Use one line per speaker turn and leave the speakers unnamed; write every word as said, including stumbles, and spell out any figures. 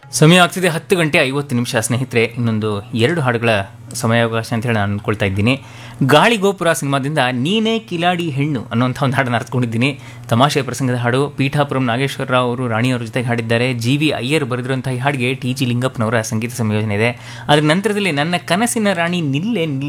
ಸಮಯ ಆಗ್ತಿದೆ ಹತ್ತು ಗಂಟೆ ಐವತ್ತು ನಿಮಿಷ. ಸ್ನೇಹಿತರೆ, ಇನ್ನೊಂದು ಎರಡು ಹಾಡುಗಳ ಸಮಯಾವಕಾಶ ಅಂತ ಹೇಳಿ ನಾನು ಅಂದ್ಕೊಳ್ತಾ ಇದ್ದೀನಿ. ಗಾಳಿ ಗೋಪುರ ಸಿನಿಮಾದಿಂದ ನೀನೇ ಕಿಲಾಡಿ ಹೆಣ್ಣು ಅನ್ನುವಂಥ ಒಂದು ಹಾಡನ್ನು ಅರ್ಥಕೊಂಡಿದ್ದೀನಿ. ತಮಾಷೆ ಪ್ರಸಂಗದ ಹಾಡು. ಪೀಠಾಪುರಂ ನಾಗೇಶ್ವರರಾವ್ ಅವರು ರಾಣಿಯವರ ಜೊತೆಗೆ ಹಾಡಿದ್ದಾರೆ. ಜಿ ವಿ ಅಯ್ಯರ್ ಬರೆದಿರುವಂಥ ಈ ಹಾಡಿಗೆ ಟಿ ಜಿ ಲಿಂಗಪ್ಪನವರ ಸಂಗೀತ ಸಂಯೋಜನೆ ಇದೆ. ಅದರ ನಂತರದಲ್ಲಿ ನನ್ನ ಕನಸಿನ ರಾಣಿ ನಿಲ್ಲೆ